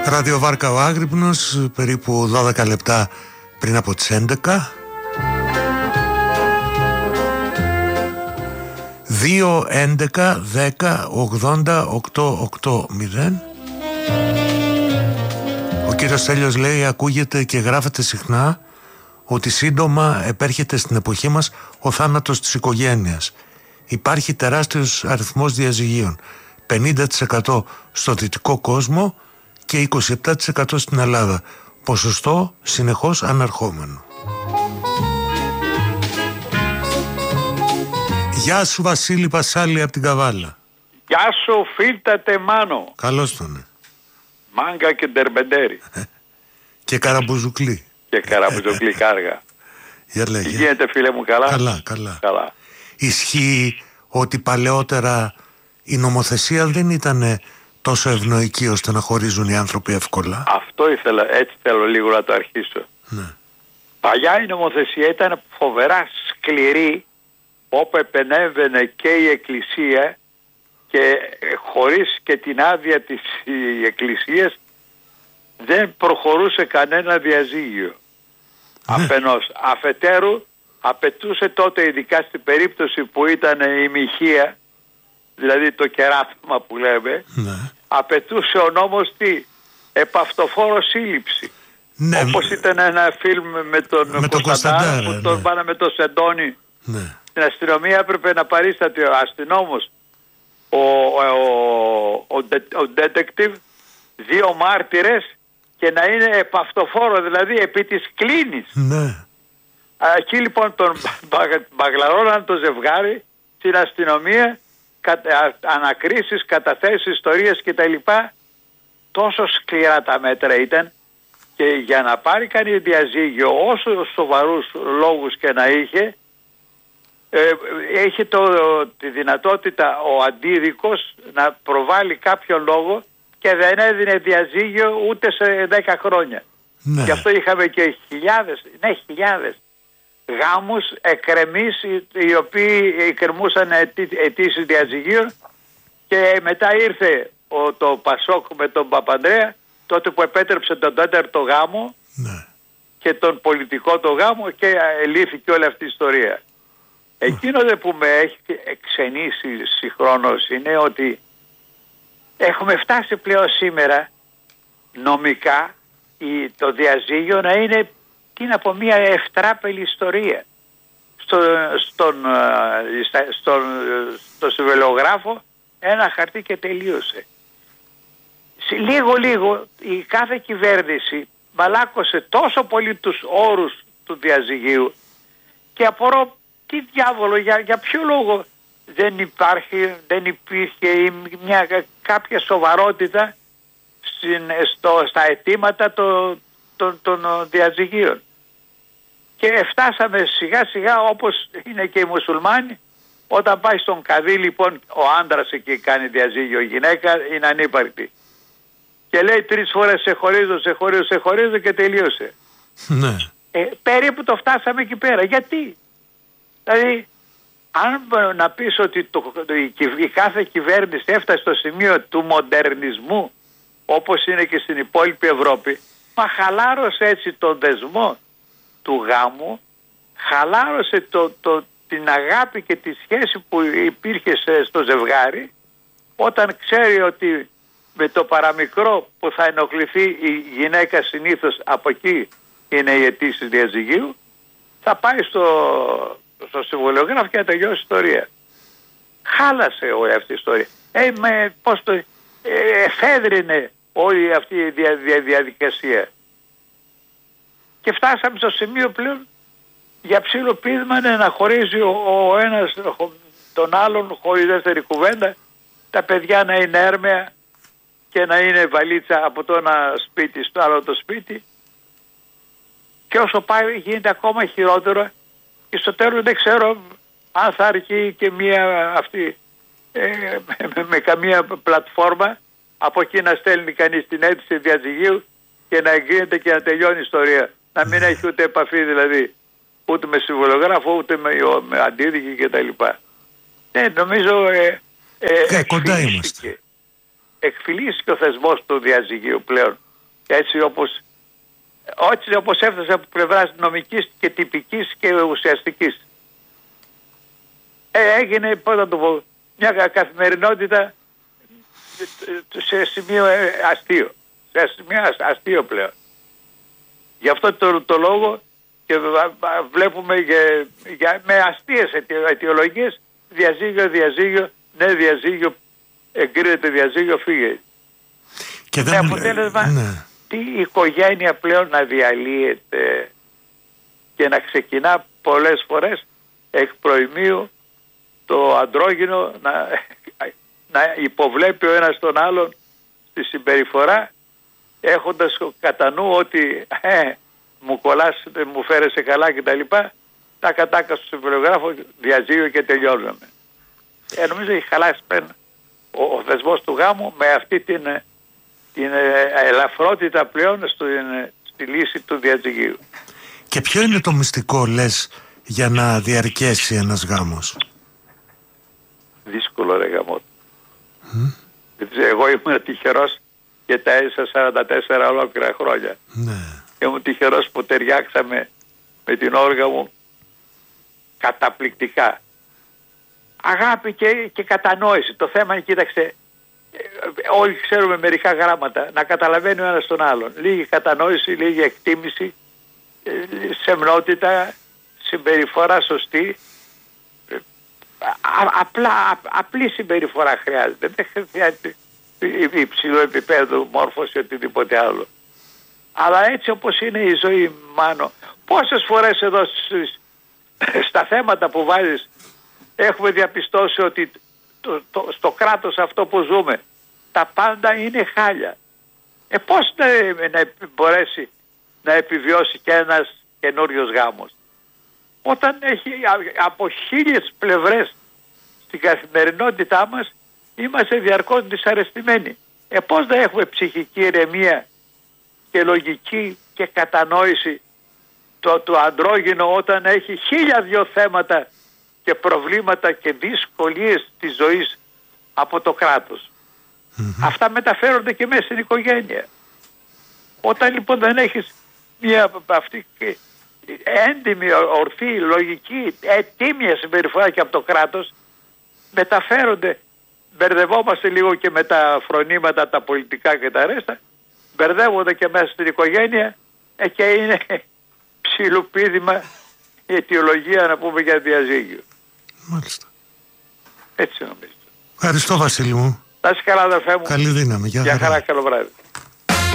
Ραδιοβάρκα ο Άγρυπνος, περίπου 12 λεπτά πριν από τις 11. 2-11-10-80-880. Ο κύριος Στέλιος λέει: ακούγεται και γράφεται συχνά ότι σύντομα επέρχεται στην εποχή μας ο θάνατος της οικογένειας. Υπάρχει τεράστιος αριθμός διαζυγίων, 50% στο δυτικό κόσμο και 27% στην Ελλάδα. Ποσοστό συνεχώς αναρχόμενο. Γεια σου Βασίλη Πασάλη από την Καβάλα. Γεια σου φίλτατε Μάνο. Καλώς τον. Μάγκα και ντερμπεντέρι. Και καραμπουζουκλή. Και καραμπουζουκλή κάργα. Για λέγε. Τι γίνεται φίλε μου, καλά? Καλά. Ισχύει ότι παλαιότερα η νομοθεσία δεν ήταν τόσο ευνοϊκή ώστε να χωρίζουν οι άνθρωποι εύκολα? Αυτό ήθελα, έτσι θέλω λίγο να το αρχίσω. Ναι. Παλιά η νομοθεσία ήταν φοβερά σκληρή, όπου επενέβαινε και η Εκκλησία και χωρίς και την άδεια της Εκκλησίας δεν προχωρούσε κανένα διαζύγιο. Αφενός. Αφετέρου απαιτούσε τότε, ειδικά στην περίπτωση που ήταν η μοιχεία, δηλαδή το κεράτωμα που λέμε, απαιτούσε ο νόμος τι? Επαυτοφόρο σύλληψη. Ναι, όπως ήταν ένα φιλμ με τον Κωνσταντάρα που τον πάνε με το Σεντόνι. Ναι. Στην αστυνομία έπρεπε να παρίσταται ο αστυνόμος, ο detective, 2 μάρτυρες και να είναι επαυτοφόρο, δηλαδή επί της κλίνης. Ναι. Εκεί λοιπόν τον μπαγλαρώναν το ζευγάρι στην αστυνομία, ανακρίσεις, καταθέσεις, ιστορίες κτλ. Τόσο σκληρά τα μέτρα ήταν, και για να πάρει κανείς διαζύγιο, όσο σοβαρούς λόγους και να είχε, έχει τη δυνατότητα ο αντίδικος να προβάλλει κάποιον λόγο και δεν έδινε διαζύγιο ούτε σε 10 χρόνια. Ναι. Γι' αυτό είχαμε και χιλιάδες γάμους εκκρεμείς, οι οποίοι εκκρεμούσαν αιτήσεις διαζυγίων, και μετά ήρθε το Πασόκ με τον Παπανδρέα, τότε που επέτρεψε τον 4ο γάμο, ναι, και τον πολιτικό το γάμο, και λύθηκε όλη αυτή η ιστορία. Εκείνο που με έχει εξενήσει συγχρόνως είναι ότι έχουμε φτάσει πλέον σήμερα νομικά το διαζύγιο να είναι, τι να πω, μια ευτράπελη ιστορία. Στο συμβολιογράφο ένα χαρτί και τελείωσε. Λίγο η κάθε κυβέρνηση μαλάκωσε τόσο πολύ τους όρους του διαζυγίου, και απορώ τι διάβολο, για ποιο λόγο δεν υπήρχε κάποια σοβαρότητα στα αιτήματα των διαζυγίων. Και φτάσαμε σιγά σιγά, όπως είναι και οι μουσουλμάνοι, όταν πάει στον καδί λοιπόν ο άντρας εκεί κάνει διαζύγιο, η γυναίκα είναι ανύπαρκτη και λέει 3 φορές σε χωρίζω και τελείωσε. Ναι. Περίπου το φτάσαμε εκεί πέρα. Γιατί? Δηλαδή, αν να πεις ότι η κάθε κυβέρνηση έφτασε στο σημείο του μοντερνισμού, όπως είναι και στην υπόλοιπη Ευρώπη, μα χαλάρωσε έτσι τον δεσμό του γάμου, χαλάρωσε την αγάπη και τη σχέση που υπήρχε στο ζευγάρι, όταν ξέρει ότι με το παραμικρό που θα ενοχληθεί η γυναίκα, συνήθως από εκεί είναι η αιτήσεις διαζυγίου, θα πάει στο συμβολιογράφο και να τελειώσει η ιστορία. Χάλασε όλη αυτή η ιστορία. Εφέδρινε όλη αυτή η διαδικασία. Και φτάσαμε στο σημείο πλέον για ψήλο πείδμανε να χωρίζει ο ένας τον άλλον χωρίς δεύτερη κουβέντα, τα παιδιά να είναι έρμεα και να είναι βαλίτσα από το ένα σπίτι στο άλλο το σπίτι, και όσο πάει γίνεται ακόμα χειρότερο, και στο τέλος δεν ξέρω αν θα αρκεί και μία αυτή με καμία πλατφόρμα από εκεί να στέλνει κανείς την αίτηση διαζυγίου και να εγκρίνεται και να τελειώνει η ιστορία. Να μην έχει ούτε επαφή δηλαδή ούτε με συμβολογράφο ούτε με αντίδικη κτλ. Ναι, νομίζω κοντά είμαστε. Εκφυλίστηκε ο θεσμός του διαζυγίου πλέον. Έτσι όπως έφτασε από πλευράς νομικής και τυπικής και ουσιαστικής. Έγινε, πώς να το πω, μια καθημερινότητα σε σημείο αστείο. Σε σημείο αστείο πλέον. Γι' αυτό το λόγο και βλέπουμε με αστείες αιτιολογίες διαζύγιο, ναι διαζύγιο, εγκρίνεται διαζύγιο, φύγε. Και με αποτέλεσμα τι οικογένεια πλέον να διαλύεται και να πολλές φορές εκ προημίου το αντρόγυνο να υποβλέπει ο ένας τον άλλον στη συμπεριφορά, έχοντας κατά νου ότι μου κολλάς, μου φέρεσαι καλά κτλ. Τα κατάκα στο συμβολογράφο, διαζύγιο και τελειώνουμε. Νομίζω έχει χαλάσει ο θεσμός του γάμου με αυτή την ελαφρότητα πλέον στη λύση του διαζυγίου. Και ποιο είναι το μυστικό, λες, για να διαρκέσει ένας γάμος? Δύσκολο, ρε γαμό. Εγώ ήμουν τυχερός και τα έζησα 44 ολόκληρα χρόνια. Ναι. Ήμουν τυχερός που ταιριάξαμε με την όργα μου καταπληκτικά. Αγάπη και κατανόηση. Το θέμα είναι, κοίταξε, όλοι ξέρουμε μερικά γράμματα, να καταλαβαίνει ο ένας τον άλλον. Λίγη κατανόηση, λίγη εκτίμηση, σεμνότητα, συμπεριφορά σωστή. Απλή συμπεριφορά χρειάζεται. Δεν χρειάζεται υψηλό επίπεδο μόρφωση, οτιδήποτε άλλο. Αλλά έτσι όπως είναι η ζωή, Μάνο, πόσες φορές εδώ στα θέματα που βάζεις έχουμε διαπιστώσει ότι στο κράτος αυτό που ζούμε τα πάντα είναι χάλια. Πώς να μπορέσει να επιβιώσει και ένας καινούριος γάμος όταν έχει από 1000 πλευρές στην καθημερινότητά μας, είμαστε διαρκώς δυσαρεστημένοι. Πώς να έχουμε ψυχική ηρεμία και λογική και κατανόηση το αντρόγυνο όταν έχει 1002 θέματα και προβλήματα και δυσκολίες της ζωής από το κράτος. Αυτά μεταφέρονται και μέσα στην οικογένεια. Όταν λοιπόν δεν έχεις μια αυτή έντιμη, ορθή, λογική, τίμια συμπεριφορά και από το κράτος, μεταφέρονται, μπερδευόμαστε λίγο και με τα φρονήματα, τα πολιτικά και τα ρέστα, μπερδεύονται και μέσα στην οικογένεια και είναι ψιλοπίδημα η αιτιολογία, να πούμε, για διαζύγιο. Μάλιστα. Έτσι νομίζω. Ευχαριστώ, Βασίλη μου. Να είσαι καλά, αδερφέ μου. Καλή δύναμη. Γεια χαρά, καλό βράδυ.